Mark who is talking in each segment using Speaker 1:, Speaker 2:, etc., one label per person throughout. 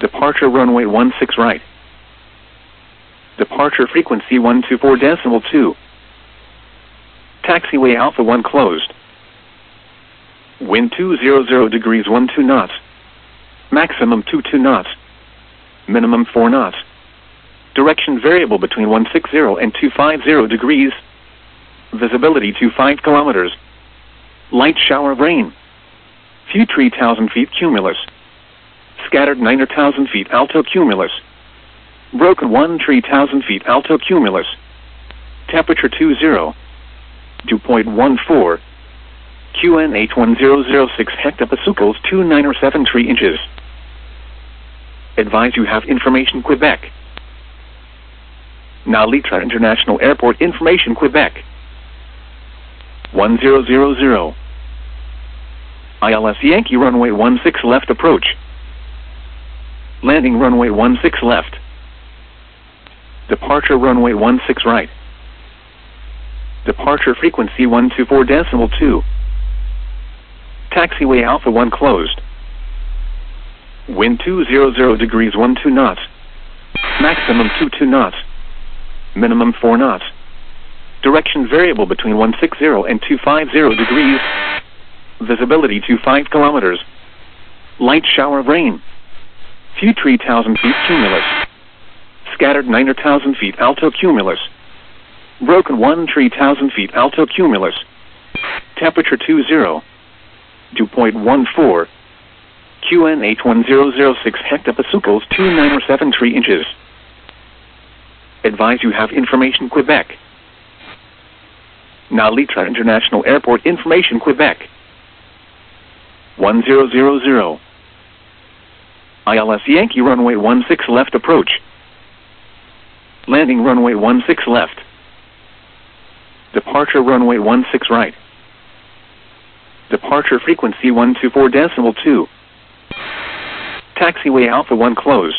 Speaker 1: Departure runway 16 right. Departure frequency 124.2. Taxiway Alpha 1 closed. Wind 200 degrees 12 knots. Maximum 22 knots. Minimum 4 knots. Direction variable between 160 and 250 degrees. Visibility to 5 kilometers. Light shower of rain. Few 3,000 feet cumulus. Scattered 9,000 feet alto cumulus. Broken 3,000 feet alto cumulus. Temperature 2.14. QN 81006 hectopascals 2973 inches. Advise you have information Quebec. Now Litra International Airport information Quebec. 1000. ILS Yankee runway 16 left approach. Landing runway 16 left. Departure runway 16 right. Departure frequency 124.2. Taxiway Alpha 1 closed. Wind 200 degrees 12 knots. Maximum 22 knots. Minimum 4 knots. Direction variable between 160 and 250 degrees. Visibility to 5 kilometers. Light shower of rain. Few 3,000 feet cumulus. Scattered 9,000 feet alto cumulus. Broken 3,000 feet alto cumulus. Temperature 2.14. QN 81006 hectopascals 2973 inches. Advise you have information Quebec. Now Litra International Airport information Quebec. 1000. ILS Yankee runway 16 left approach. Landing runway 16 left. Departure runway 16 right. Departure frequency 124.2. Taxiway Alpha 1 closed.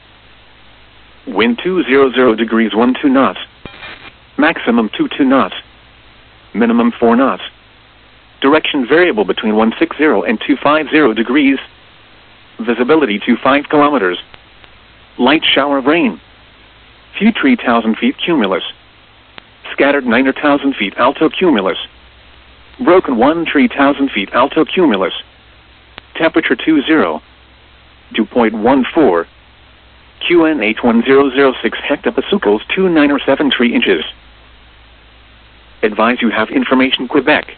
Speaker 1: Wind 200 degrees 12 knots. Maximum 22 knots. Minimum 4 knots. Direction variable between 160 and 250 degrees. Visibility to 5 kilometers. Light shower of rain. Few 3,000 feet cumulus. Scattered 9,000 feet alto cumulus. Broken 3,000 feet alto cumulus. Temperature 2.14. QN 81006 hectopascals 2973 inches. Advise you have information Quebec.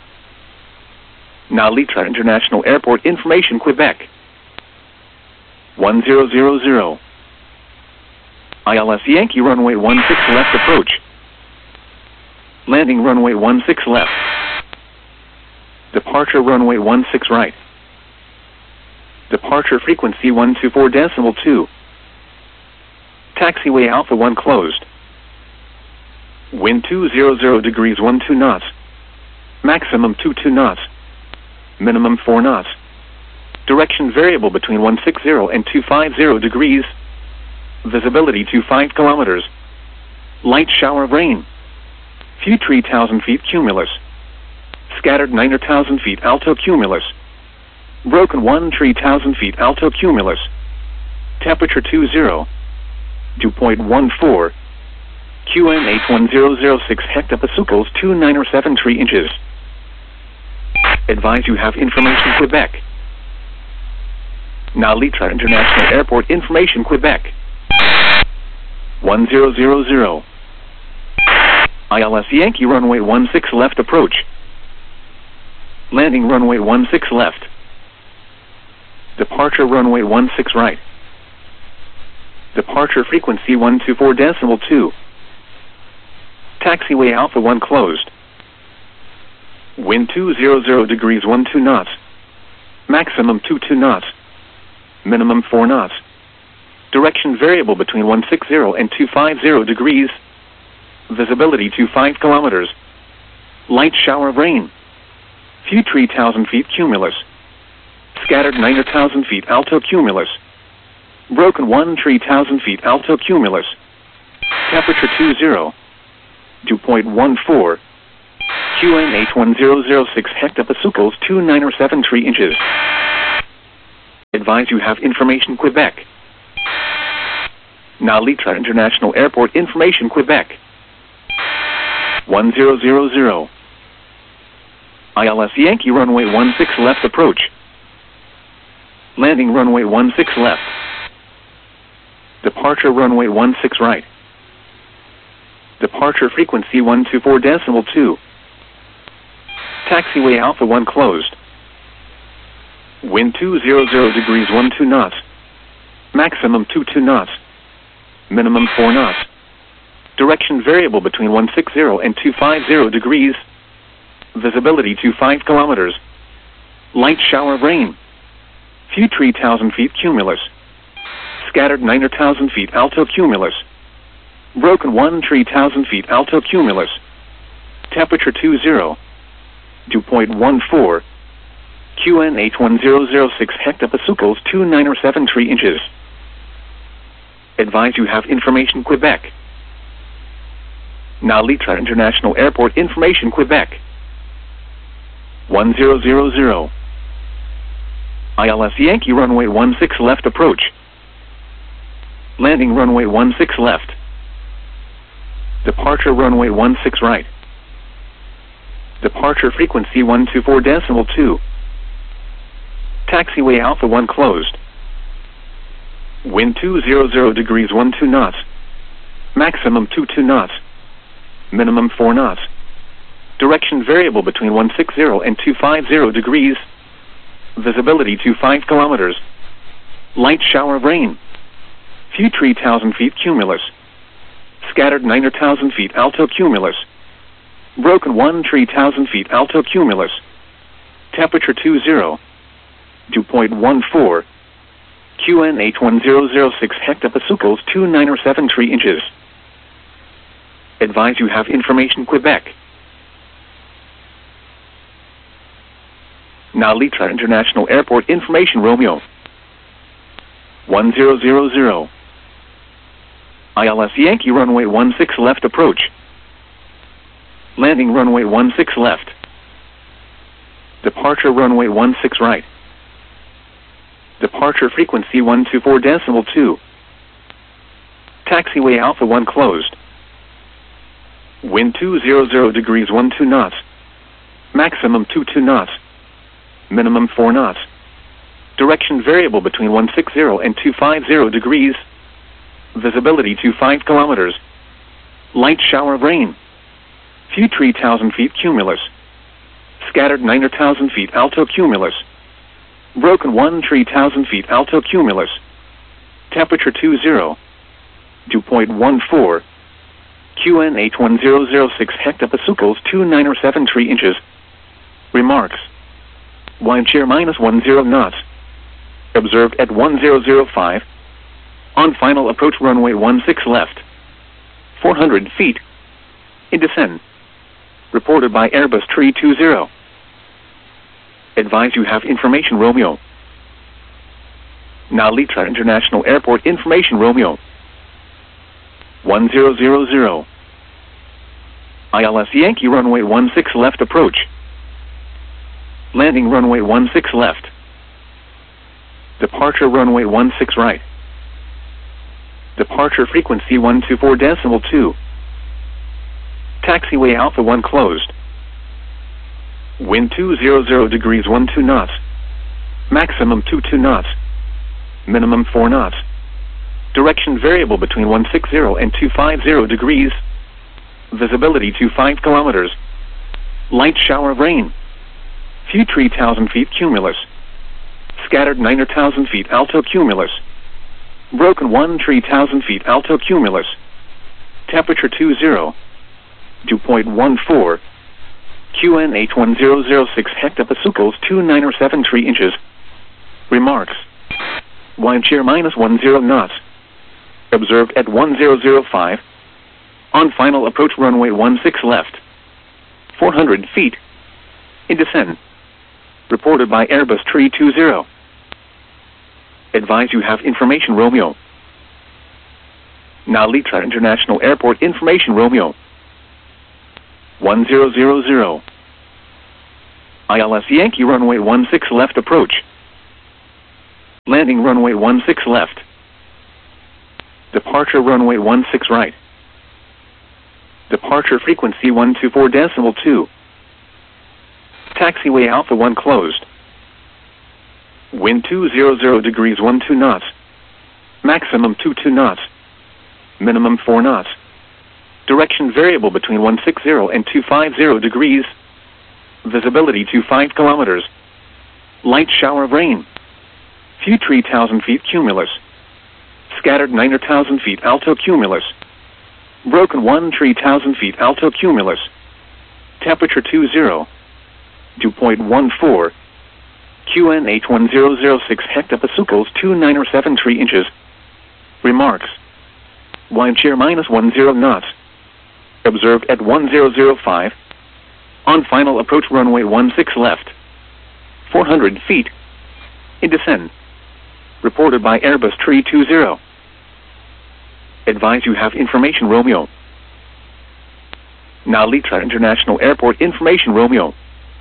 Speaker 1: Now Litra International Airport information Quebec. 1000. ILS Yankee runway 16 left approach. Landing runway 16 left. Departure runway 16 right. Departure frequency 124.2. Taxiway Alpha 1 closed. Wind 200 degrees 12 knots. Maximum 22 knots. Minimum 4 knots. Direction variable between 160 and 250 degrees. Visibility to 5 kilometers. Light shower of rain. Few 3,000 feet cumulus. Scattered 9,000 feet alto cumulus. Broken 3,000 feet alto cumulus. Temperature 2.14. QN 81006 hectopascals 2973 inches. Advise you have information Quebec. Now Litra International Airport information Quebec. 1000. ILS Yankee runway 16 left approach. Landing runway 16 left. Departure runway 16 right. Departure frequency 124.2. Taxiway Alpha 1 closed. Wind 200 degrees 12 knots. Maximum 22 knots. Minimum 4 knots. Direction variable between 160 and 250 degrees. Visibility to 5 kilometers. Light shower of rain. Few 3,000 feet cumulus. Scattered 9,000 feet alto cumulus. Broken 3,000 feet alto cumulus. Temperature 2.14. QN 81006 hectopascals 2973 inches. Advise you have information Quebec. Nalitra International Airport information Quebec. 1000. ILS Yankee runway 16 left approach. Landing runway 16 left. Departure runway 16 right. Departure frequency 124.2. Taxiway Alpha 1 closed. Wind 200 degrees 12 knots. Maximum 22 knots. Minimum 4 knots. Direction variable between 160 and 250 degrees. Visibility to 5 kilometers. Light shower of rain. Few 3,000 feet cumulus. Scattered 9,000 feet alto cumulus. Broken 3,000 feet alto cumulus. Temperature 20. 2.14. QN 81006 hectopascals 2973 inches. Advise you have information Quebec. Nalitra International Airport information Quebec. 1000. ILS Yankee runway 16 left approach. Landing runway 16 left. Departure runway 16 right. Departure frequency 124.2. Taxiway Alpha 1 closed. Wind 200 degrees 12 knots. Maximum 22 knots. Minimum 4 knots. Direction variable between 160 and 250 degrees. Visibility to 5 kilometers. Light shower of rain. Few 3,000 feet cumulus. Scattered 9,000 feet alto cumulus. Broken 3,000 feet alto cumulus. Temperature 20. 2.14. QN 81006 hectopascals 2973 inches. Advise you have information Quebec. Nalitra International Airport information Romeo. 1000. ILS Yankee runway 16 left approach. Landing runway 16 left. Departure runway 16 right. Departure frequency 124.2. Taxiway Alpha 1 closed. Wind 200 degrees 12 knots. Maximum 22 knots. Minimum 4 knots. Direction variable between 160 and 250 degrees. Visibility to 5 kilometers. Light shower of rain. Few 3,000 feet cumulus. Scattered 9,000 feet alto cumulus. Broken 3,000 feet alto cumulus. Temperature 20. 2.14. QN 81006 hectopascals 2973 inches. Remarks. Wind shear -10 knots. Observed at 1005. On final approach runway 16 left. 400 feet. In descent. Reported by Airbus 320. Advise you have information Romeo. Nalitra International Airport information Romeo. 1000. ILS Yankee runway 16 left approach. Landing runway 16 left. Departure runway 16 right. Departure frequency 124.2. Taxiway Alpha 1 closed. Wind 200 degrees 12 knots. Maximum 22 knots. Minimum 4 knots. Direction variable between 160 and 250 degrees. Visibility to 5 kilometers. Light shower of rain. Few 3,000 feet cumulus. Scattered 9,000 feet alto cumulus. Broken 3,000 feet alto cumulus. Temperature 20. 2.14. QN 81006 hectopascals 2973 inches. Remarks. Wind shear -10 knots. Observed at 1005. On final approach runway 16 left. 400 feet. In descent. Reported by Airbus 320. Advise you have information Romeo. Nalitra International Airport information Romeo. 1000. ILS Yankee runway 16 left approach. Landing runway 16 left. Departure runway 16 right. Departure frequency 124.2. Taxiway Alpha 1 closed. Wind 200 degrees 12 knots. Maximum 22 knots. Minimum 4 knots. Direction variable between 160 and 250 degrees. Visibility to 5 kilometers. Light shower of rain. Few 3,000 feet cumulus. Scattered 9,000 feet alto cumulus. Broken 3,000 feet alto cumulus. Temperature 20. 2.14. QNH 1006 hectopascals 2973 inches. Remarks. Wind shear -10 knots. Observed at 1005. On final approach runway 16 left. 400 feet. In descent. Reported by Airbus 320. Advise you have information Romeo. Now Litra International Airport information Romeo.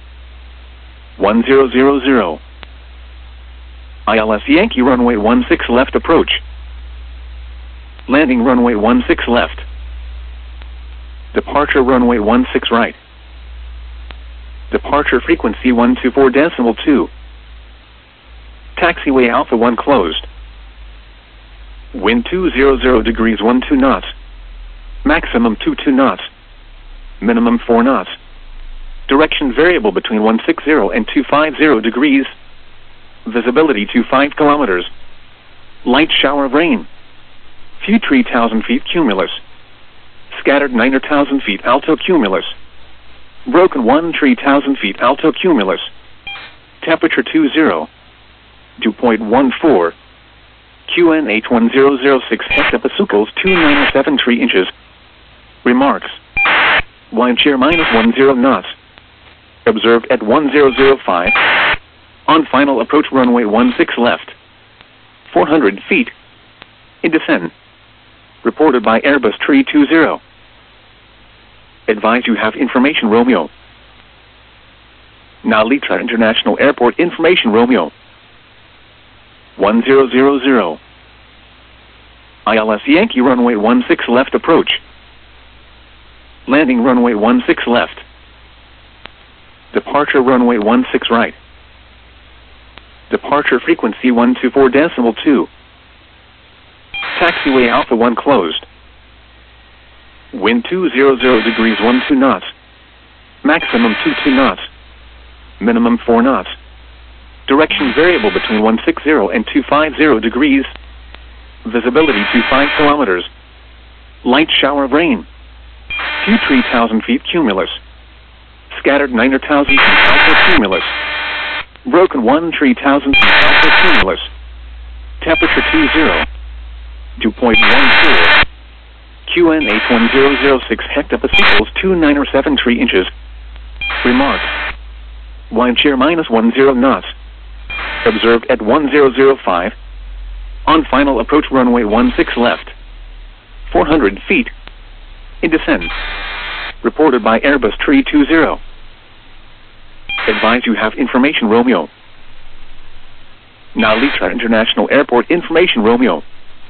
Speaker 1: 1000. ILS Yankee runway 16 left approach. Landing runway 16 left. Departure runway 16 right. Departure frequency 124.2. Taxiway Alpha 1 closed. Wind 200 degrees 12 knots. Maximum 22 knots. Minimum 4 knots. Direction variable between 160 and 250 degrees. Visibility to 5 kilometers. Light shower of rain. Few 3,000 feet cumulus. Scattered 9,000 feet alto cumulus. Broken 3,000 feet alto cumulus. Temperature 20. 2.14. QNH 1006 hectopascals 2973 inches. Remarks. Wind shear -10 knots. Observed at 1005. On final approach runway 16 left. 400 feet. In descent. Reported by Airbus 320. Advise you have information Romeo. Now Litra International Airport information Romeo. 1000. ILS Yankee runway 16 left approach. Landing runway 16 left. Departure runway 16 right. Departure frequency 124.2. Taxiway Alpha 1 closed. Wind 200 degrees 12 knots. Maximum 22 knots. Minimum 4 knots. Direction variable between 160 and 250 degrees. Visibility to 5 kilometers. Light shower of rain. Few 3,000 feet cumulus. Scattered 9,000 feet alto cumulus. Broken 3,000 feet alto cumulus. Temperature 20. 2.14. QNH 1006 hectopascals 2973 inches. Remarks. Wind shear -10 knots. Observed at 1005. On final approach runway 16 left. 400 feet. In descent. Reported by Airbus 320. Advise you have information Romeo. Now Litra International Airport information Romeo.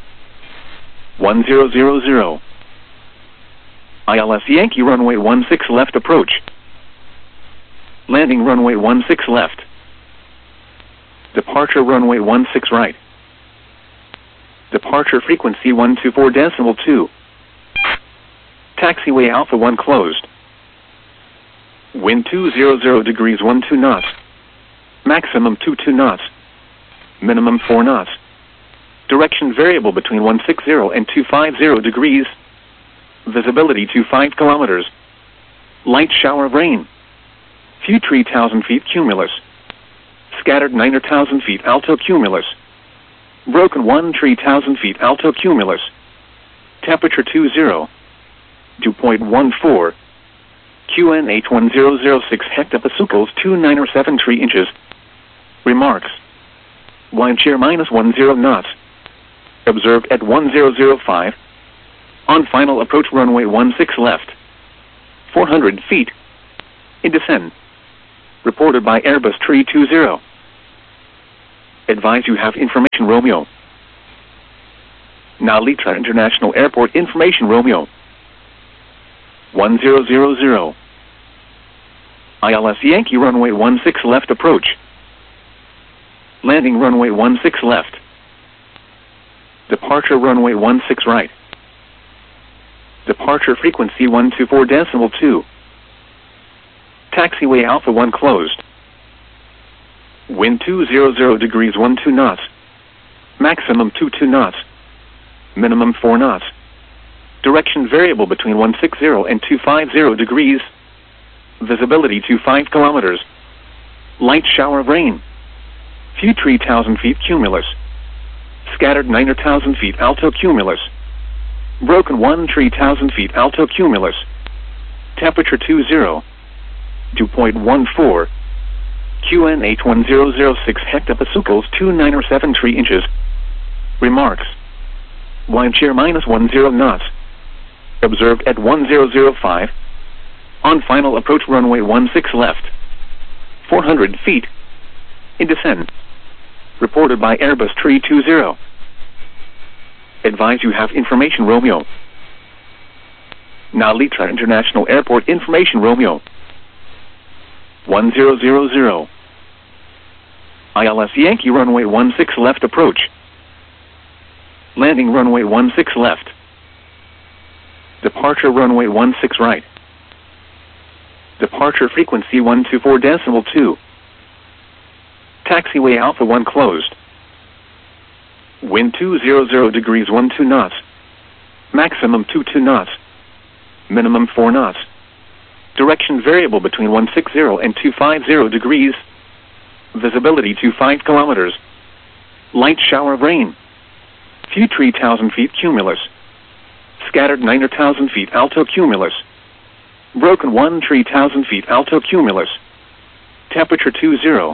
Speaker 1: 1000. ILS Yankee runway 16 left approach. Landing runway 16 left. Departure runway 16 right. Departure frequency 124.2. Taxiway Alpha 1 closed. Wind 200 degrees 12 knots. Maximum 22 knots. Minimum 4 knots. Direction variable between 160 and 250 degrees. Visibility to 5 kilometers. Light shower of rain. Few 3,000 feet cumulus. Scattered 9,000 feet alto cumulus. Broken 3,000 feet alto cumulus. Temperature 20. 2.14. QNH 1006 hectopascals 2973 inches. Remarks. Wind shear -10 knots. Observed at 1005. On final approach runway 16 left. 400 feet. In descent. Reported by Airbus 320. Advise you have information Romeo. Narita International Airport information Romeo. 1000. ILS Yankee runway 16 left approach. Landing runway 16 left. Departure runway 16 right. Departure frequency 124.2. Taxiway Alpha 1 closed. Wind 200 degrees 12 knots. Maximum 22 knots. Minimum 4 knots. Direction variable between 160 and 250 degrees. Visibility to 5 kilometers. Light shower of rain. Few 3,000 feet cumulus. Scattered 9,000 feet alto cumulus. Broken 3,000 feet alto cumulus. Temperature 2.0. 2.14. QN 81006 hectopascals 2973 inches. Remarks. Wind shear -10 knots. Observed at 1005. On final approach runway 16 left. 400 feet. In descent. Reported by Airbus 320. Advise you have information Romeo. Narita International Airport information Romeo. 1000. ILS Yankee runway 16 left approach. Landing runway 16 left. Departure runway 16 right. Departure frequency 124.2. Taxiway Alpha 1 closed. Wind 200 degrees 12 knots. Maximum 22 knots. Minimum 4 knots. Direction variable between 160 and 250 degrees. Visibility to 5 kilometers. Light shower of rain. Few 3,000 feet cumulus. Scattered 9,000 feet alto cumulus. Broken 3,000 feet alto cumulus. Temperature 2.0.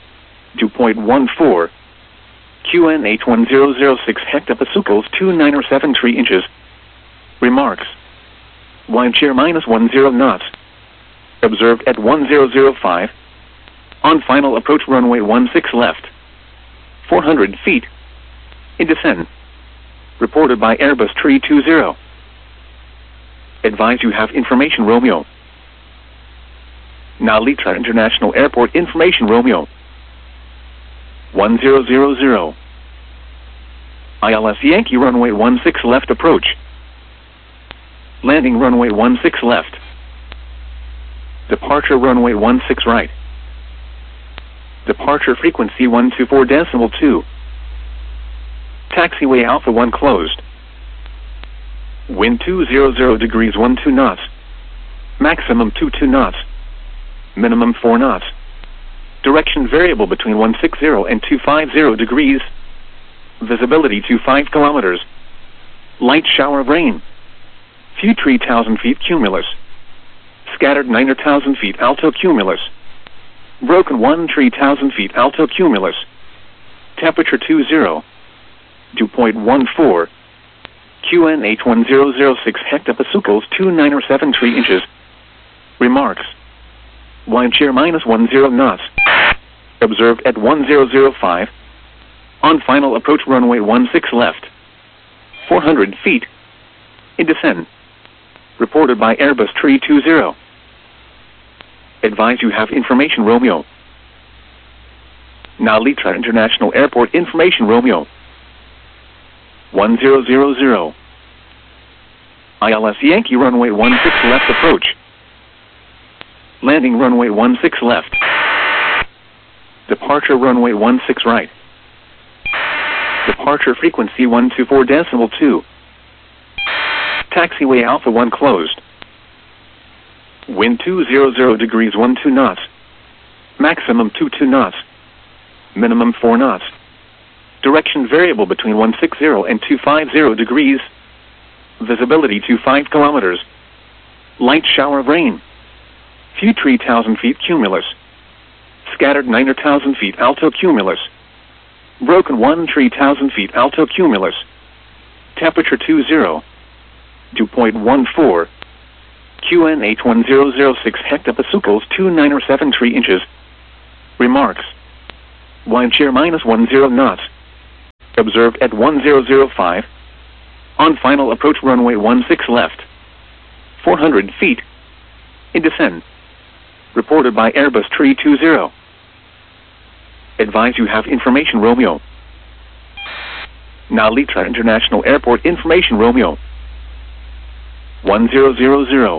Speaker 1: 2.14. QN 81006 hectopascals 2973 inches. Remarks. Wind shear -10 knots. Observed at 1005. On final approach runway 16 left. 400 feet. In descent. Reported by Airbus 320. Advise you have information Romeo. Narita International Airport information Romeo. 1000. ILS Yankee runway 16 left approach. Landing runway 16 left. Departure runway 16 right. Departure frequency 124.2. Taxiway Alpha 1 closed. Wind 200 degrees 12 knots. Maximum 22 knots. Minimum 4 knots. Direction variable between 160 and 250 degrees. Visibility to 5 kilometers. Light shower of rain. Few 3,000 feet cumulus. Scattered 9,000 feet alto cumulus. Broken 3,000 feet alto cumulus. Temperature 2.0. 2.14. QN 81006 hectopascals 2973 inches. Remarks. Wind shear -10 knots. Observed at 1005. On final approach runway 16 left. 400 feet. In descent. Reported by Airbus 320. Advise you have information Romeo. Narita International Airport information Romeo. 1000. ILS Yankee runway 16 left approach. Landing runway 16 left. Departure runway 16 right. Departure frequency 124.2. Taxiway Alpha 1 closed. Wind 200 degrees 12 knots. Maximum 22 knots. Minimum 4 knots. Direction variable between 160 and 250 degrees. Visibility to 5 kilometers. Light shower of rain. Few 3,000 feet cumulus. Scattered 9,000 feet alto cumulus. Broken 3,000 feet alto cumulus. Temperature 2.0. 2.14. QN 81006 hectopascals 2973 inches. Remarks. Wind shear -10 knots. Observed at 1005. On final approach runway 16 left. 400 feet. In descent. Reported by Airbus 320. Advise you have information Romeo. Now Litra International Airport information Romeo. 1000.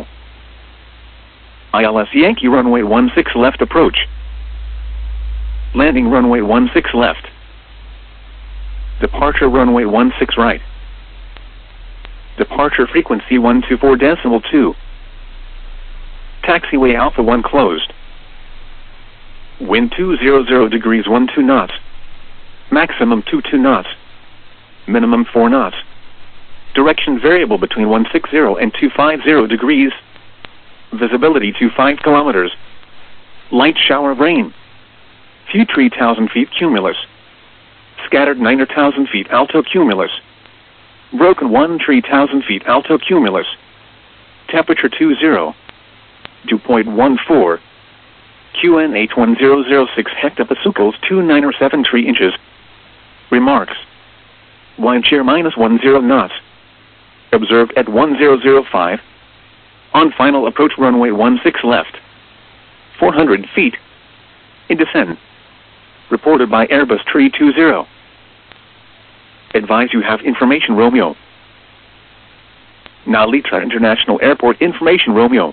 Speaker 1: ILS Yankee runway 16 left approach. Landing runway 16 left. Departure runway 16 right. Departure frequency 124.2. Taxiway Alpha 1 closed. Wind 200 degrees 12 knots. Maximum 22 knots. Minimum 4 knots. Direction variable between 160 and 250 degrees. Visibility to 5 kilometers. Light shower of rain. Few 3,000 feet cumulus. Scattered 9,000 feet alto cumulus. Broken 3,000 feet alto cumulus. Temperature 20. Dew point 14. QNH 1006 hectopascals 2973 inches. Remarks. Wind shear -10 knots. Observed at 1005. On final approach runway 16 left. 400 feet. In descent. Reported by Airbus 320. Advise you have information Romeo. Now Litra International Airport information Romeo.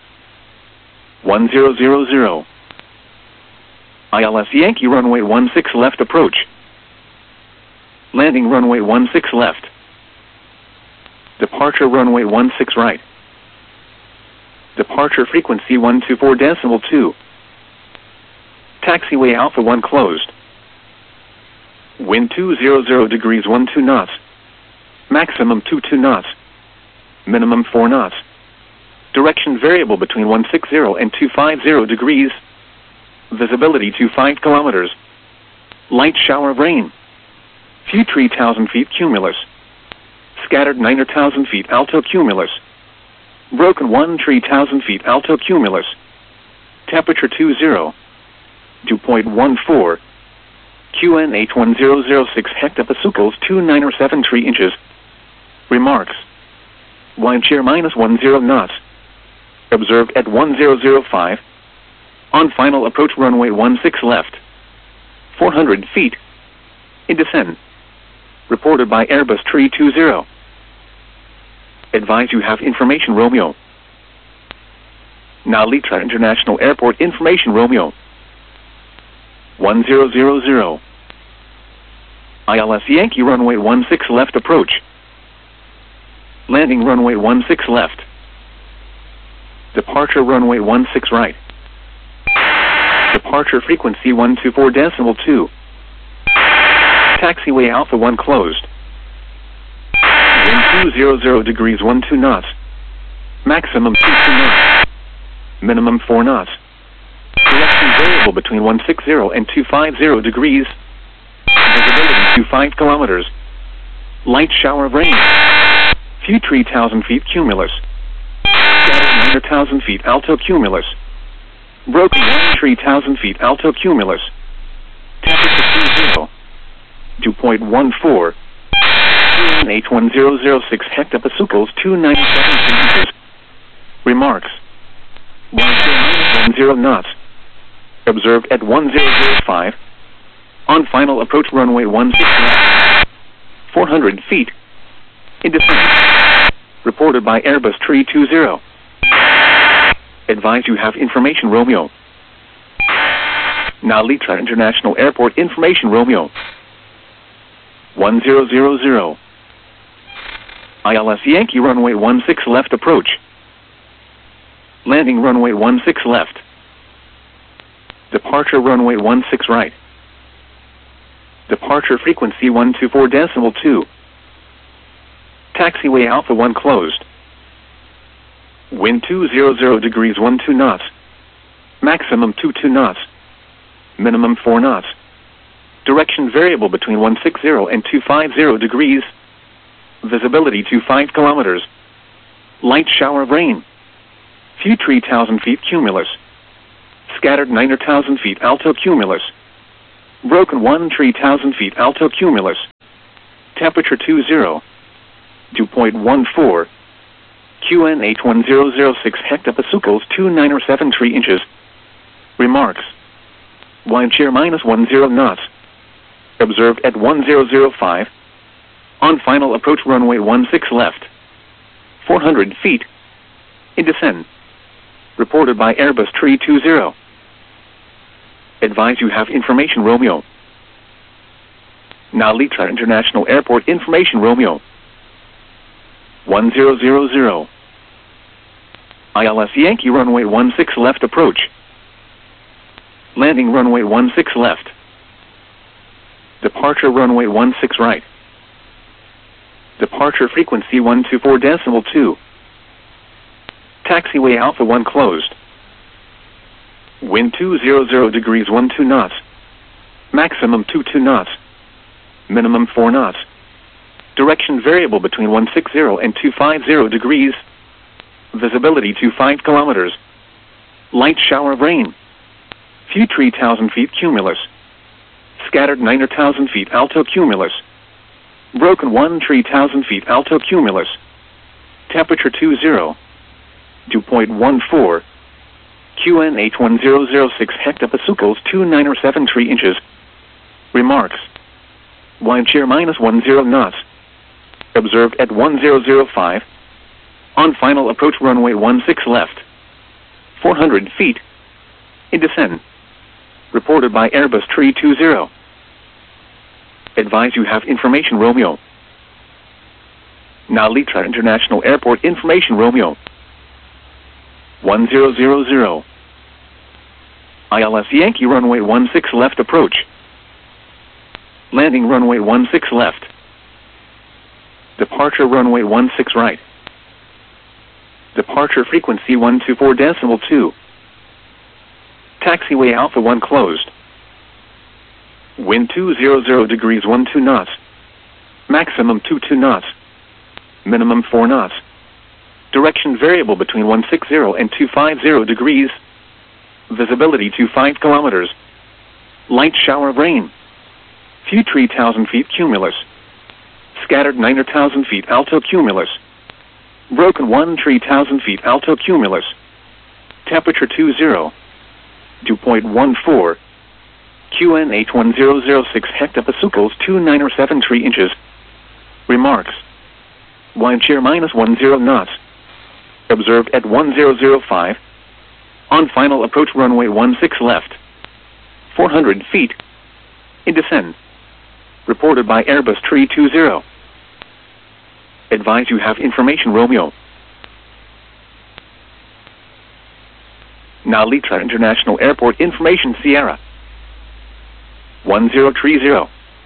Speaker 1: 1000. ILS Yankee runway 16 left approach. Landing runway 16 left. Departure runway 16 right. Departure frequency 124.2. Taxiway Alpha 1 closed. Wind 200 degrees 12 knots. Maximum 22 knots. Minimum 4 knots. Direction variable between 160 and 250 degrees. Visibility to 5 kilometers. Light shower of rain. Few 3,000 feet cumulus. Scattered 9,000 feet alto cumulus. Broken 3,000 feet alto cumulus. Temperature 20. Dew point 14. QNH 1006 hectopascals 2973 inches. Remarks. Wind shear -10 knots. Observed at 1005. On final approach runway 16 left. 400 feet. In descent. Reported by Airbus 320. Advise you have information Romeo. Now Litra International Airport information Romeo. 1000. ILS Yankee runway 16 left approach. Landing runway 16 left. Departure runway 16 right. Departure frequency 124.2. Taxiway Alpha 1 closed. Wind 200 degrees 12 knots. Maximum 22 knots. Minimum 4 knots. Direction variable between 160 and 250 degrees. Visibility to 5 kilometers. Light shower of rain. Few 3,000 feet cumulus. Scattered 9,000 feet alto cumulus. Broken 3,000 feet alto cumulus. Temperature 20. Dew point 14. QNH 1006 hectopascals 297 inches. Remarks. Wind shear -10 knots. Observed at 1005. On final approach runway 16 left. 400 feet. In descent. Reported by Airbus 320. Advise you have information Romeo. Now Litra International Airport information Romeo. 1000. ILS Yankee runway 16 left approach. Landing runway 16 left. Departure runway 16 right. Departure frequency 124.2. Taxiway Alpha 1 closed. Wind 200 degrees 12 knots. Maximum 22 knots. Minimum 4 knots. Direction variable between 160 and 250 degrees. Visibility to 5 kilometers. Light shower of rain. Few 3,000 feet cumulus. Scattered 9,000 feet alto cumulus. Broken 1,000 feet altocumulus. Temperature 20. 2.14. QNH1006 hectopascals 2973 inches. Remarks. Wind shear minus 10 knots. Observed at 1005. On final approach runway 16 left. 400 feet. In descent. Reported by Airbus 320. Advise you have information Romeo. Narita International Airport information Romeo. 1000. ILS Yankee runway 16 left approach. Landing runway 16 left. Departure runway 16 right. Departure frequency 124.2. Taxiway Alpha 1 closed. Wind 200 degrees 12 knots. Maximum 22 knots. Minimum 4 knots. Direction variable between 160 and 250 degrees. Visibility to 5 kilometers. Light shower of rain. Few 3,000 feet cumulus. Scattered 9,000 feet altocumulus. Broken 1,000 feet altocumulus. Temperature 20. 2.14. QNH1006 hectopascals 2973 inches. Remarks. Wind shear minus 10 knots. Observed at 1005. On final approach runway 16 left. 400 feet. In descent. Reported by Airbus 320. Advise you have information Romeo. Narita International Airport information Romeo. 1000. ILS Yankee runway 16 left approach. Landing runway 16 left. Departure runway 16 right. Departure frequency 124.2. Taxiway Alpha 1 closed. Wind 200 degrees 12 knots. Maximum 22 knots. Minimum 4 knots. Direction variable between 160 and 250 degrees. Visibility to 5 kilometers. Light shower of rain. Few 3,000 feet cumulus. Scattered 9,000 feet altocumulus. Broken 1,000 feet altocumulus. Temperature 20. 2.14. QNH1006 hectopascals 2973 inches. Remarks. Wind shear minus 10 knots. Observed at 1005. On final approach runway 16 left. 400 feet. In descent. Reported by Airbus 320. Advise you have information Romeo. Narita International Airport information Sierra. 1030.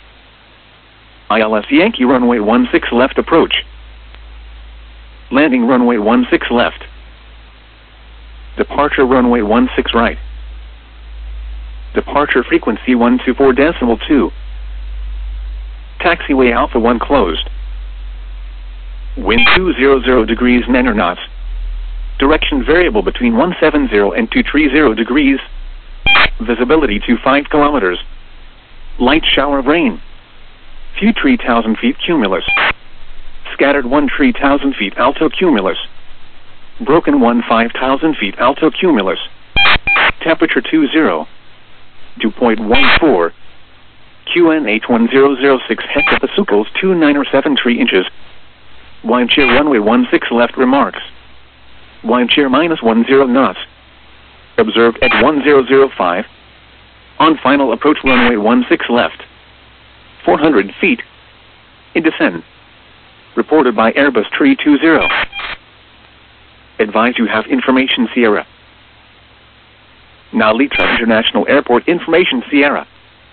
Speaker 1: ILS Yankee runway 16 left approach. Landing runway 16 left. Departure runway 16 right. Departure frequency 124.2. Taxiway Alpha 1 closed. Wind 200 degrees 9 knots. Direction variable between 170 and 230 degrees. Visibility to 5 kilometers. Light shower of rain. Few 3,000 feet cumulus. Scattered 1,000 feet altocumulus. Broken 5,000 feet altocumulus. Temperature 20. 2.14. QNH1006 hectopascals 2973 inches. Wind shear runway 16 left remarks. Wind shear minus 10 knots. Observed at 1005. On final approach runway 16 left. 400 feet. In descent. Reported by Airbus 320. Advise you have information Sierra. Narita International Airport information Sierra.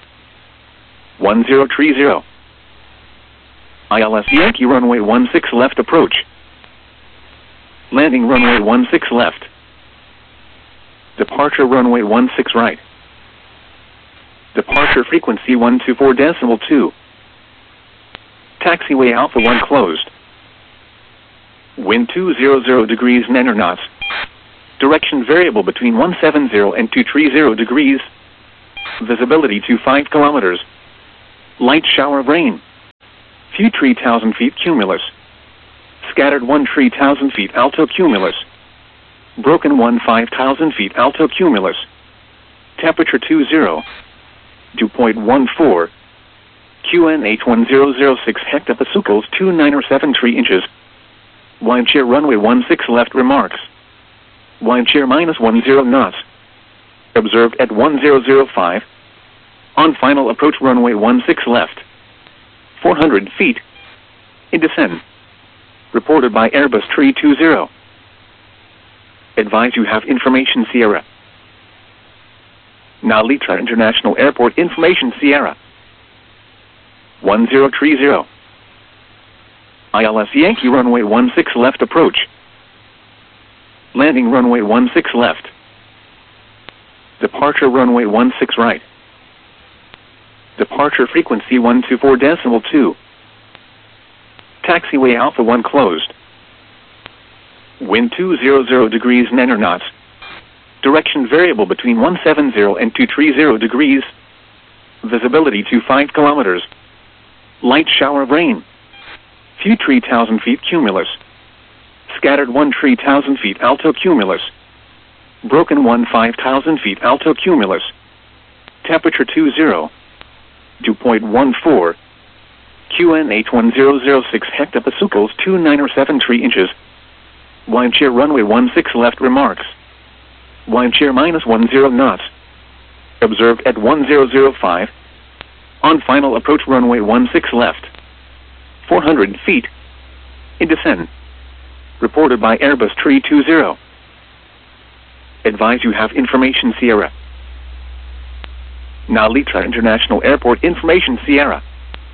Speaker 1: 1030. ILS Yankee runway 16 left approach. Landing runway 16 left. Departure runway 16 right. Departure frequency 124.2. Taxiway Alpha 1 closed. Wind 200 degrees 9 knots. Direction variable between 170 and 230 degrees. Visibility to 5 kilometers. Light shower of rain. Few tree 1,000 feet cumulus. Scattered 1 tree 1,000 feet alto cumulus. Broken 1 5,000 feet alto cumulus. Temperature 20. Dew point 14. QNH 1006 hectopascals 29 or 7 3 inches. Wind shear runway 16 left remarks. Wind shear -10 knots. Observed at 1005. On final approach runway 16 left. 400 feet. In descent. Reported by Airbus 320. Advise you have information Sierra. Nalitra International Airport information Sierra. 1030. ILS Yankee runway 16 left approach. Landing runway 16 left. Departure runway 16 right. Departure frequency 124.2. Taxiway Alpha 1 closed. Wind 200 degrees 9 knots. Direction variable between 170 and 230 degrees. Visibility to 5 kilometers. Light shower of rain. Few tree 1,000 feet cumulus. Scattered 1 tree 1,000 feet alto cumulus. Broken 1 5,000 feet alto cumulus. Temperature 20. Dew point 14. QNH 1006 hectopascals 29 or 7 3 inches. Wind shear runway 16 left remarks. Wind shear -10 knots. Observed at 1005. On final approach runway 16 left. 400 feet. In descent. Reported by Airbus 320. Advise you have information Sierra. Nalitra International Airport information Sierra.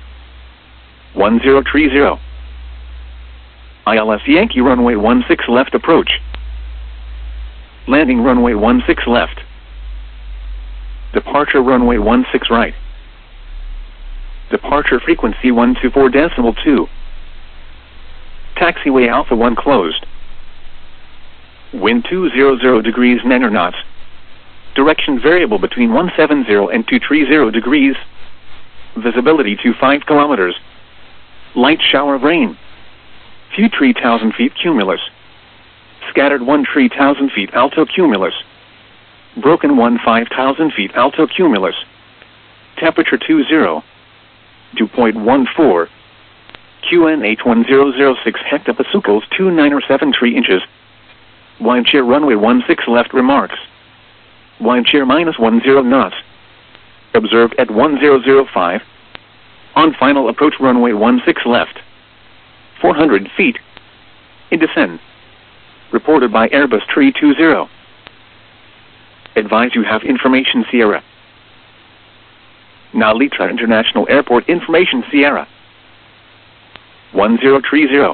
Speaker 1: 1030. ILS Yankee runway 16 left approach. Landing runway 16 left. Departure runway 16 right. Departure frequency 124.2. Taxiway Alpha 1 closed. Wind 200 degrees 9 knots. Direction variable between 170 and 230 degrees. Visibility to 5 kilometers. Light shower of rain. Few tree 1,000 feet cumulus. Scattered 1 tree 1,000 feet alto cumulus. Broken 1 5,000 feet alto cumulus. Temperature 20. Dew point 14. QNH 1006 hectopascals 29 or 7 3 inches. Wind shear runway 16 left remarks. Wind shear -10 knots. Observed at 1005. On final approach runway 16 left. 400 feet. In descent. Reported by Airbus 320. Advise you have information Sierra. Nalitra International Airport information Sierra. 1030.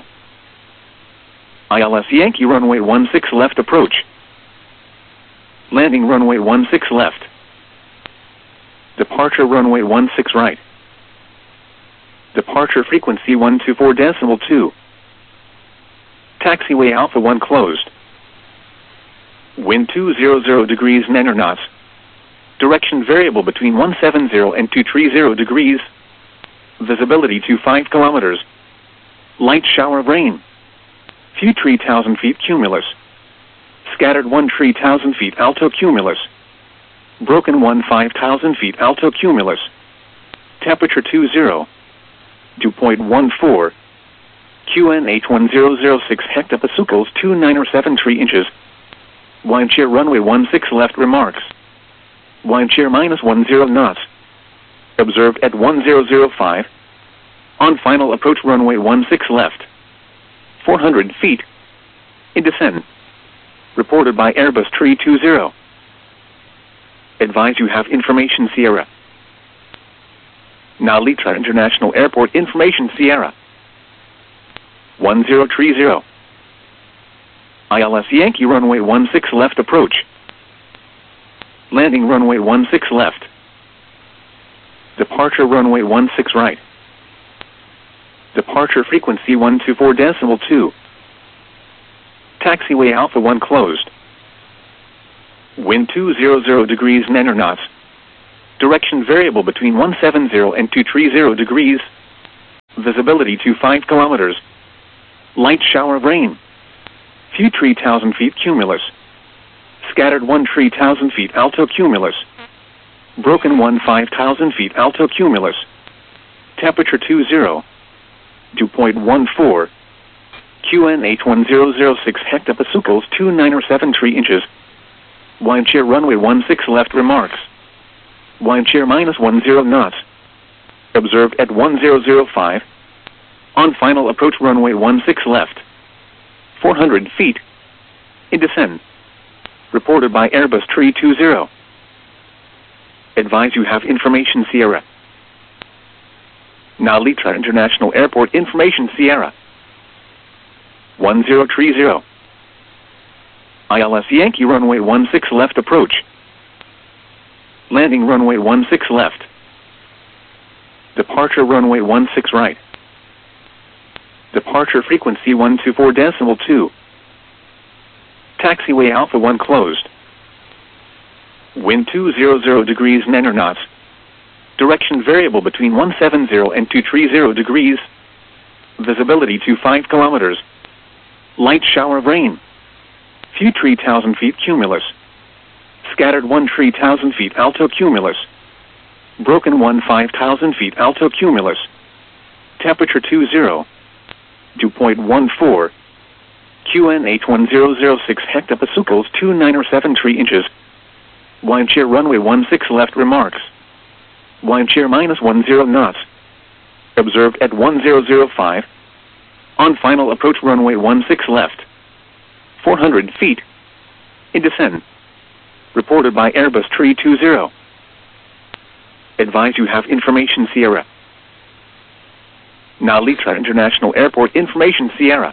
Speaker 1: ILS Yankee runway 16 left approach. Landing runway 16 left. Departure runway 16 right. Departure frequency 124.2. Taxiway Alpha 1 closed. Wind 200 degrees 9 knots. Direction variable between 170 and 230 degrees. Visibility to 5 kilometers. Light shower of rain. Few tree 1,000 feet cumulus. Scattered 1 tree 1,000 feet alto cumulus. Broken 1 5,000 feet alto cumulus. Temperature 20. Dew point 14. QNH 1006 hectopascals 29 or 7 3 inches. Wind shear runway 16 left remarks. Wind shear -10 knots. Observed at 1005. On final approach runway 16 left. 400 feet. In descent. Reported by Airbus 320. Advise you have information Sierra. Nalitra International Airport information Sierra. 1030. ILS Yankee runway 16 left approach. Landing runway 16 left. Departure runway 16 right. Departure frequency 124.2. Taxiway Alpha 1 closed. Wind 200 degrees 9 knots. Direction variable between 170 and 230 degrees. Visibility to 5 kilometers. Light shower of rain. Few tree 1,000 feet cumulus. Scattered 1 tree 1,000 feet alto cumulus. Broken 1 5,000 feet alto cumulus. Temperature 20. 2.14. QNH 1006 hectopascals 2907 3 inches. Wind shear runway 16 left remarks. Wind shear -10 knots. Observed at 1005. On final approach runway 16 left. 400 feet. In descent. Reported by Airbus 320. Advise you have information Sierra. Now Litra International Airport information Sierra. 1030. ILS Yankee runway 16 left approach. Landing runway 16 left. Departure runway 16 right. Departure frequency 124.2. Taxiway Alpha 1 closed. Wind 200 degrees 9 knots. Direction variable between 170 and 230 degrees. Visibility to 5 kilometers. Light shower of rain. Few tree 1,000 feet cumulus. Scattered 1 tree 1,000 feet alto cumulus. Broken 1 5,000 feet alto cumulus. Temperature 20. 2.14. QNH 1006 hectopascals 2907 3 inches. Wind shear runway 16 left remarks. Wind shear -10 knots. Observed at 1005. On final approach runway 16 left. 400 feet. In descent. Reported by Airbus 320. Advise you have information Sierra. Now Litra International Airport information Sierra.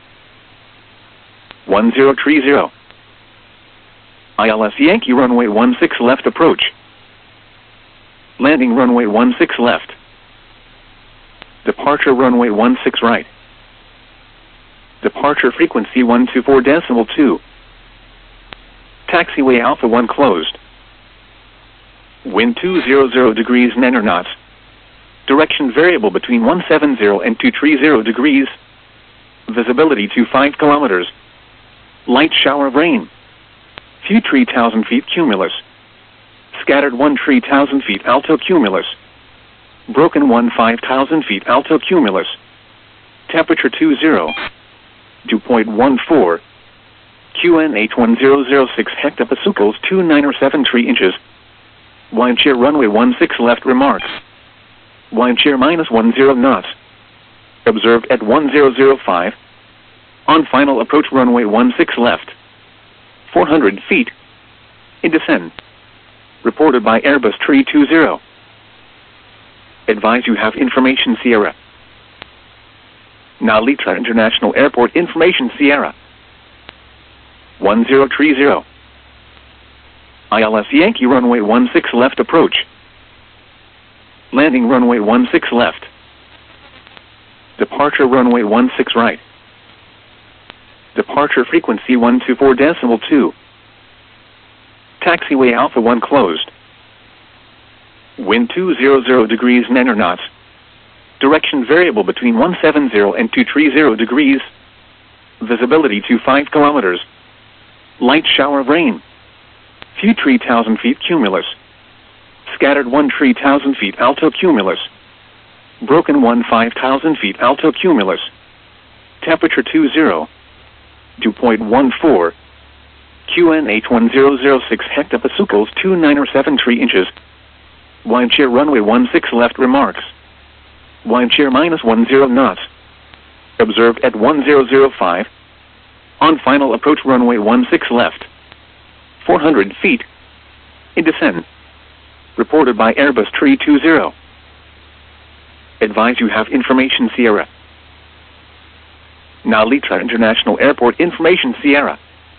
Speaker 1: 1030. ILS Yankee runway 16 left approach. Landing runway 16 left. Departure runway 16 right. Departure frequency 124.2. Taxiway Alpha 1 closed. Wind 200 degrees 9 knots. Direction variable between 170 and 230 degrees. Visibility to 5 kilometers. Light shower of rain. Few tree 1,000 feet cumulus. Scattered 1 tree 1,000 feet alto cumulus. Broken 1 5,000 feet alto cumulus. Temperature 20. 2.14. QNH 1006 hectopascals 2907 3 inches. Wind shear runway 16 left remarks. Wind shear -10 knots. Observed at 1005. On final approach runway 16 left. 400 feet. In descent. Reported by Airbus 320. Advise you have information Sierra. Now Litra International Airport information Sierra. 1030. ILS Yankee runway 16 left approach. Landing runway 16 left. Departure runway 16 right. Departure frequency 124.2. Taxiway Alpha 1 closed. Wind 200 degrees 9 knots. Direction variable between 170 and 230 degrees. Visibility to 5 kilometers. Light shower of rain. Few tree 1,000 feet cumulus. Scattered 1 tree 1,000 feet alto cumulus. Broken 1 5,000 feet alto cumulus. Temperature 20. 2.14. QNH 1006 hectopascals 2907 3 inches. Wind shear runway 16 left remarks. Wind shear -10 knots. Observed at 1005. On final approach runway 16 left. 400 feet. In descent. Reported by Airbus 320. Advise you have information Sierra. Now Litra International Airport information Sierra.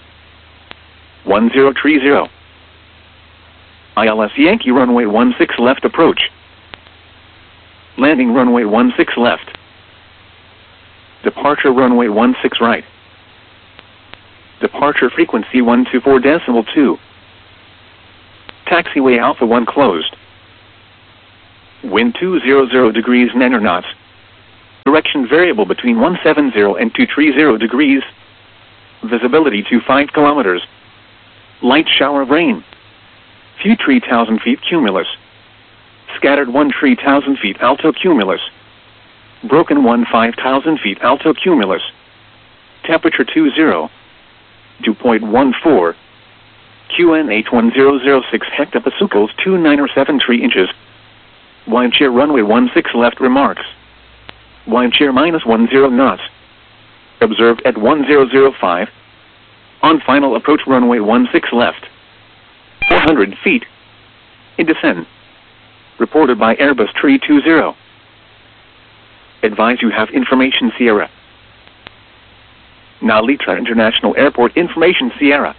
Speaker 1: 1030. ILS Yankee runway 16 left approach. Landing runway 16 left. Departure runway 16 right. Departure frequency 124.2. Taxiway Alpha 1 closed. Wind 200 degrees 9 knots. Direction variable between 170 and 230 degrees. Visibility to 5 kilometers. Light shower of rain. Few 3,000 feet cumulus. Scattered 1 3,000 feet alto cumulus. Broken 1 5,000 feet alto cumulus. Temperature 20. 2.14. QN 81006 hectopascals 2973 inches. Wind shear runway 16 left remarks. Wind shear -10 knots. Observed at 1005. On final approach runway 16 left. 400 feet. In descent. Reported by Airbus 320. Advise you have information Sierra. Nalitra International Airport information Sierra.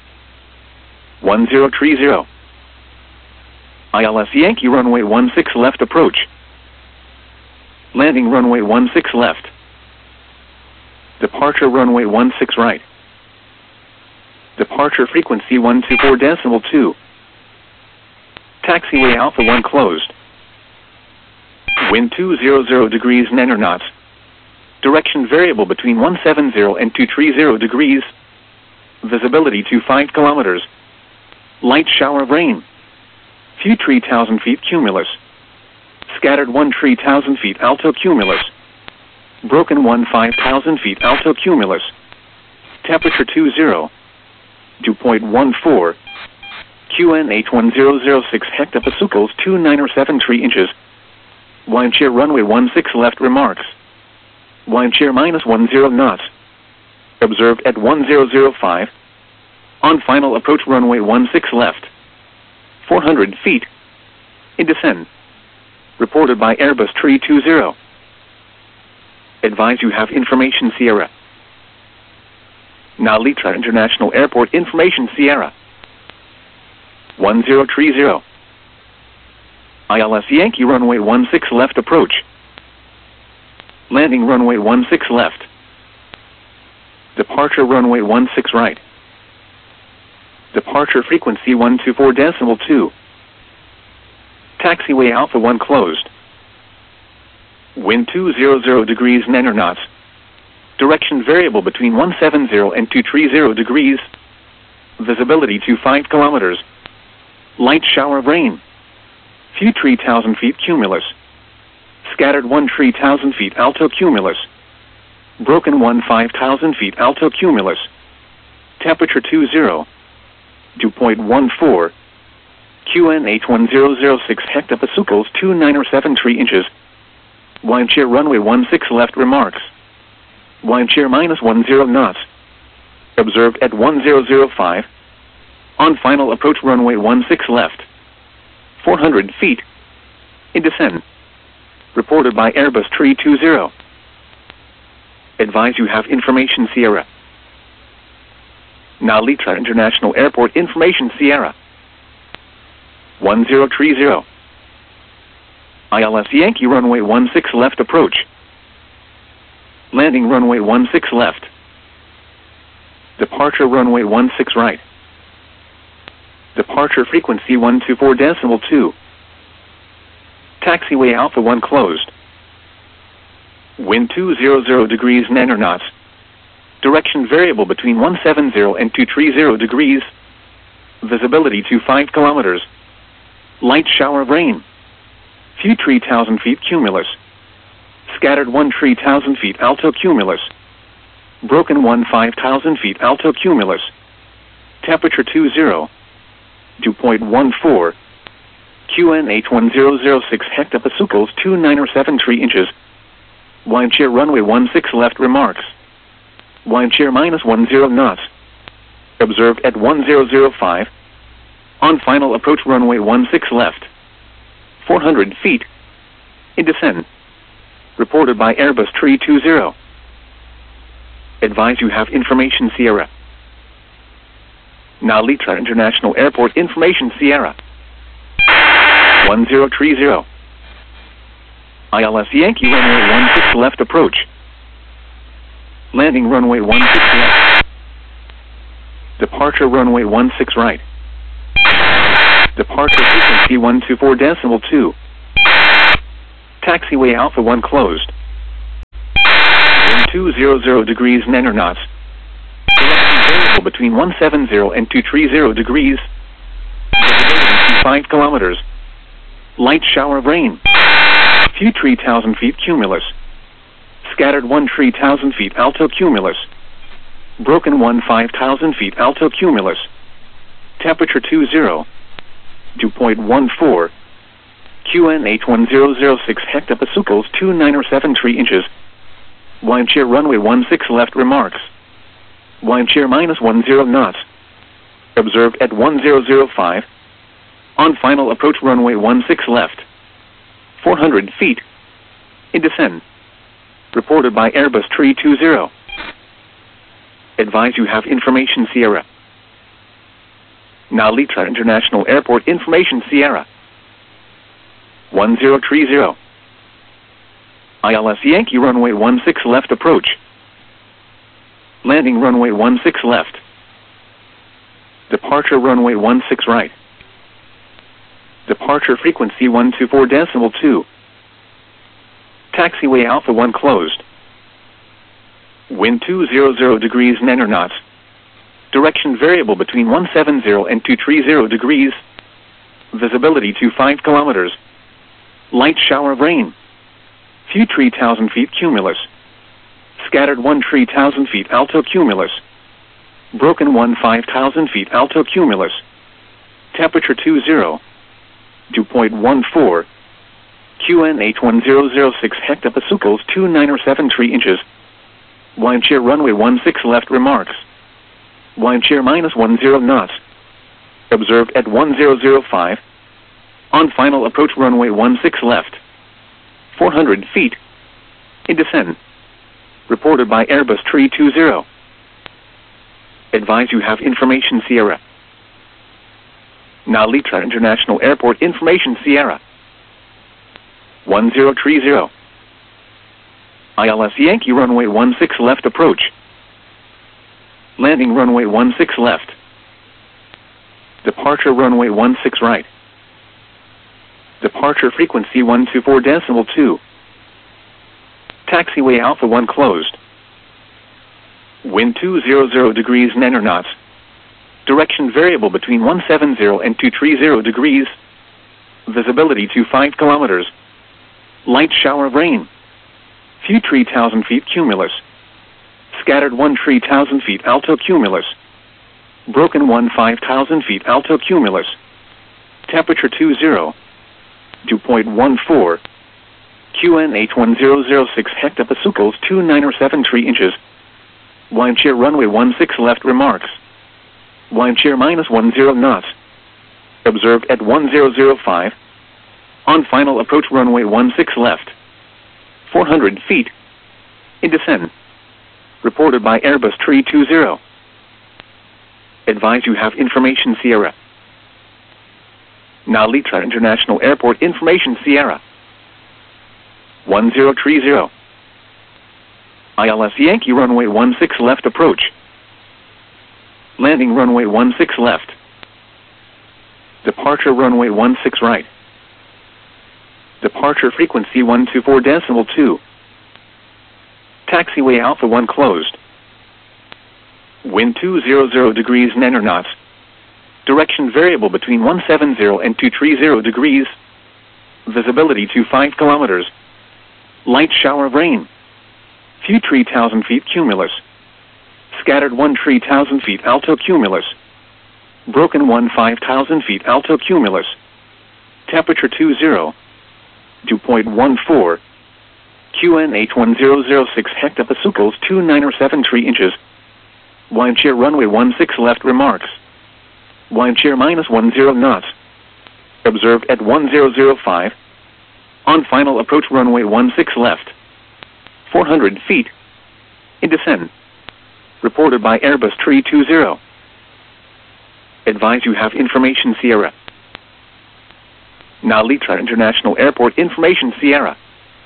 Speaker 1: 1030. ILS Yankee runway 16 left approach. Landing runway 16 left. Departure runway 16 right. Departure frequency 124.2. Taxiway Alpha 1 closed. Wind 200 degrees 9 knots. Direction variable between 170 and 230 degrees. Visibility to 5 kilometers. Light shower of rain. Few 3,000 feet cumulus. Scattered 1 3,000 feet alto cumulus. Broken 1 5,000 feet alto cumulus. Temperature 20. 2.14. QN 81006 hectopascals 2973 inches. Wind shear runway 16 left remarks. Wind shear -10 knots. Observed at 1005. On final approach runway 16 left. 400 feet. In descent. Reported by Airbus 320. Advise you have information Sierra. Nalitra International Airport information Sierra. 1030. ILS Yankee runway 16 left approach. Landing runway 16 left. Departure runway 16 right. Departure frequency 124.2. Taxiway Alpha 1 closed. Wind 200 degrees 9 knots. Direction variable between 170 and 230 degrees. Visibility to 5 kilometers. Light shower of rain. Few 3,000 feet cumulus. Scattered 1 3,000 feet alto cumulus. Broken 1 5,000 feet alto cumulus. Temperature 20. 2.14. QN 81006 hectopascals 2973 inches. Wind shear runway 16 left remarks. Wind shear -10 knots. Observed at 1005. On final approach runway 16 left. 400 feet. In descent. Reported by Airbus 320. Advise you have information Sierra. Nalitra International Airport information Sierra. 1030. ILS Yankee runway 16 left approach. Landing runway 16 left. Departure runway 16 right. Departure frequency 124.2. Taxiway Alpha 1 closed. Wind 200 degrees 9 knots. Direction variable between 170 and 230 degrees. Visibility to 5 kilometers. Light shower of rain. Few 3,000 feet cumulus. Scattered 1 3,000 feet alto cumulus. Broken 1 5,000 feet alto cumulus. Temperature 20. 2.14. QN 81006 hectopascals 2973 inches. Wind shear runway 16 left remarks. Wind shear -10 knots. Observed at 1005. On final approach runway 16 left. 400 feet. In descent. Reported by Airbus 320. Advise you have information Sierra. Nalitra International Airport information Sierra. 1030. ILS Yankee runway 16 left approach. Landing runway 16 left. Departure runway 16 right. Departure frequency 124.2. Taxiway Alpha 1 closed. Wind 200 degrees 9 knots. Direction variable between 170 and 230 degrees. Visibility 5 kilometers. Light shower of rain. Few tree 1,000 feet cumulus. Scattered 1 tree 1,000 feet alto cumulus. Broken 1 5,000 feet alto cumulus. Temperature 20. 2.14. QNH 1006 hectopascals 29 3 inches. Wind shear runway 16 left remarks. Wind shear -10 knots. Observed at 1005. On final approach runway 16 left. 400 feet. In descent. Reported by Airbus 320. Advise you have information Sierra. Now Litra International Airport information Sierra. 1030. ILS Yankee runway 16 left approach. Landing runway 16 left. Departure runway 16 right. Departure frequency 124.2. Taxiway Alpha 1 closed. Wind 200 degrees 9 knots. Direction variable between 170 and 230 degrees. Visibility 5 kilometers. Light shower of rain. Few tree 1,000 feet cumulus. Scattered 1 tree 1,000 feet alto cumulus. Broken 1 5,000 feet alto cumulus. Temperature 20. 2.14. QNH 1006 hectopascals 2973 inches. Wind shear runway 16 left remarks. Wind shear -10 knots. Observed at 1005. On final approach runway 16 left. 400 feet. In descent. Reported by Airbus 320. Advise you have information Sierra. Now Litra International Airport information Sierra. 1030. ILS Yankee runway 16 left approach. Landing runway 16 left. Departure runway 16 right. Departure frequency 124.2. Taxiway Alpha 1 closed. Wind 200 degrees 9 knots. Direction variable between 170 and 230 degrees. Visibility 5 kilometers. Light shower of rain. Few tree 1,000 feet cumulus. Scattered 1 tree 1,000 feet alto cumulus. Broken 1 5,000 feet alto cumulus. Temperature 20. 2.14. QNH 1006 hectopascals 2973 inches. Wind shear runway 16 left remarks. Wind shear -10 knots. Observed at 1005. On final approach runway 16 left. 400 feet. In descent. Reported by Airbus 320. Advise you have information Sierra. Now Litra International Airport information Sierra. 1030. ILS Yankee runway 16 left approach. Landing runway 16 left. Departure runway 16 right. Departure frequency 124.2. Taxiway Alpha 1 closed. Wind 200 degrees 9 knots. Direction variable between 170 and 230 degrees. Visibility 5 kilometers. Light shower of rain. Few tree 1,000 feet cumulus. Scattered 1 tree 1,000 feet alto cumulus. Broken 1 5,000 feet alto cumulus. Temperature 20. 2.14. QNH 1006 hectopascals 2973 inches. Wind shear runway 16 left remarks. Wind shear -10 knots. Observed at 1005. On final approach runway 16 left. 400 feet. In descent. Reported by Airbus 320. Advise you have information Sierra. Now Litra International Airport information Sierra.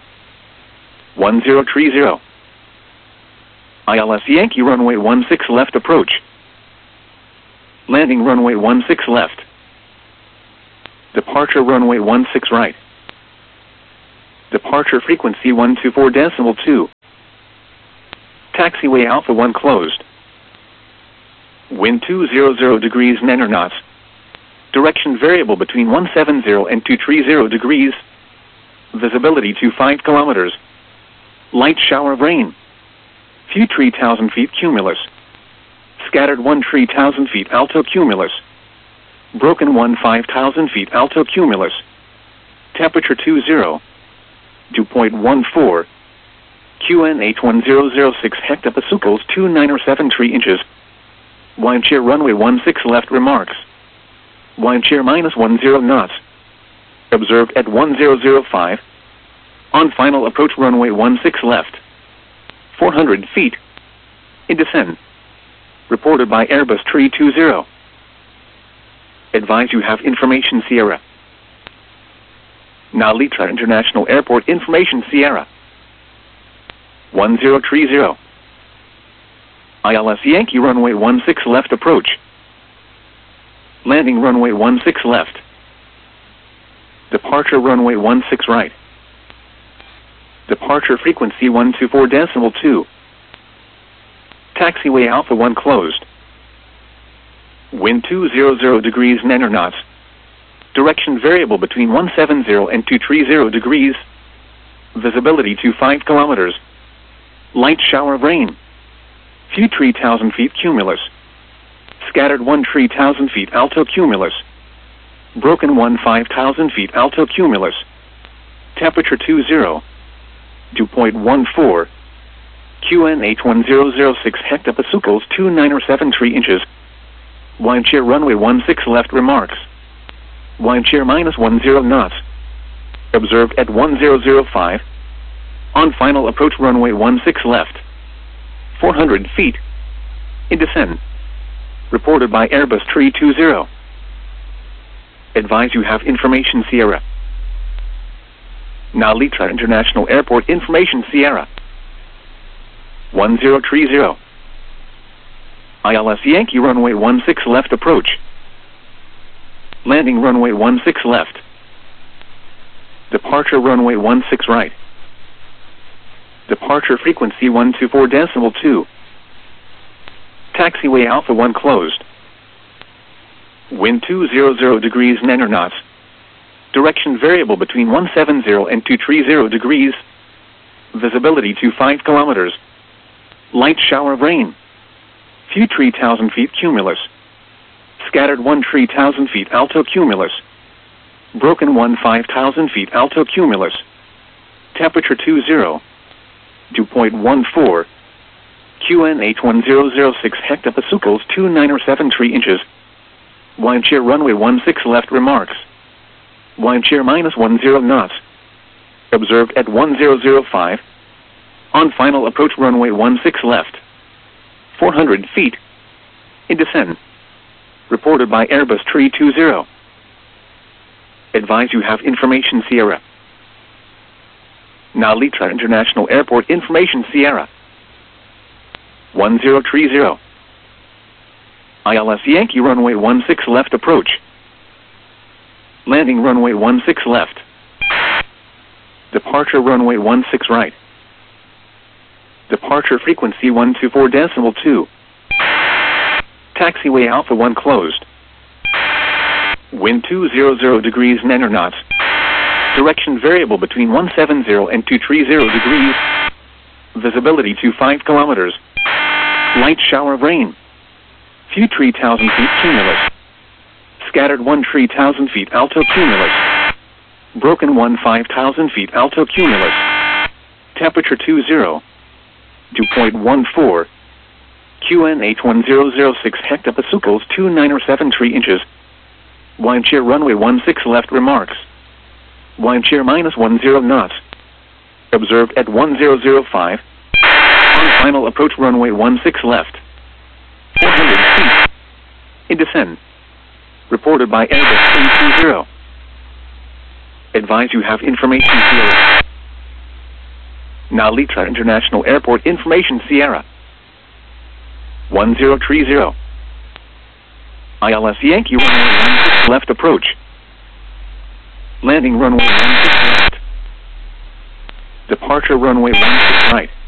Speaker 1: 1030. ILS Yankee runway 16 left approach. Landing runway 16 left. Departure runway 16 right. Departure frequency 124.2. Taxiway Alpha 1 closed. Wind 200 degrees 9 knots. Direction variable between 170 and 230 degrees. Visibility to 5 kilometers. Light shower of rain. Few 3,000 feet cumulus. Scattered 1 3,000 feet alto cumulus. Broken 1 5,000 feet alto cumulus. Temperature 20. 2.14. QNH 1006 hectopascals 2973 inches. Wind shear runway 16 left remarks. Wind shear -10 knots. Observed at 1005. On final approach runway 16 left. 400 feet. In descent. Reported by Airbus 320. Advise you have information Sierra. Narita International Airport information Sierra. 1030. ILS Yankee runway 16 left approach. Landing runway 16 left. Departure runway 16 right. Departure frequency 124.2. Taxiway Alpha 1 closed. Wind 200 degrees 9 knots. Direction variable between 170 and 230 degrees. Visibility to 5 kilometers. Light shower of rain. Few 3,000 feet cumulus. Scattered 1 3,000 feet alto cumulus. Broken 1 5,000 feet alto cumulus. Temperature 20. 2.14. QNH 1006 hectopascals 2973 inches. Wind shear runway 16 left remarks. Wind shear -10 knots. Observed at 1005. On final approach runway 16 left. 400 feet. In descent. Reported by Airbus 320. Advise you have information Sierra. Narita International Airport information Sierra. 1030. ILS Yankee runway 16 left approach. Landing runway 16 left. Departure runway 16 right. Departure frequency 124.2. Taxiway Alpha 1 closed. Wind 200 degrees 9 knots. Direction variable between 170 and 230 degrees. Visibility to 5 kilometers. Light shower of rain. Few 3,000 feet cumulus. Scattered 1 3,000 feet alto cumulus. Broken 1 5,000 feet alto cumulus. Temperature 20. 2.14. QNH 1006 hectopascals 2973 inches. Wind shear runway 16 left remarks. Wind shear -10 knots. Observed at 1005. On final approach runway 16 left. 400 feet. In descent. Reported by Airbus 320. Advise you have information Sierra. Narita International Airport information Sierra. 1030. ILS Yankee runway 16 left approach. Landing runway 16 left. Departure runway 16 right. Departure frequency 124.2. Taxiway Alpha 1 closed. Wind 200 degrees 9 knots. Direction variable between 170 and 230 degrees. Visibility to 5 kilometers. Light shower of rain. Few 3,000 feet cumulus. Scattered 1 3,000 feet alto cumulus. Broken 1 5,000 feet alto cumulus. Temperature 20. 2.14. QNH 1006 hectopascals 2973 inches. Wind shear runway 16 left remarks. Wind shear -10 knots. Observed at 1005. On final approach runway 16 left. 400 feet. In descent. Reported by Airbus 320. Advise you have information Sierra. Narita International Airport information Sierra. 1030. ILS Yankee runway 16 left approach. Landing runway 16 left. Departure runway 16 right.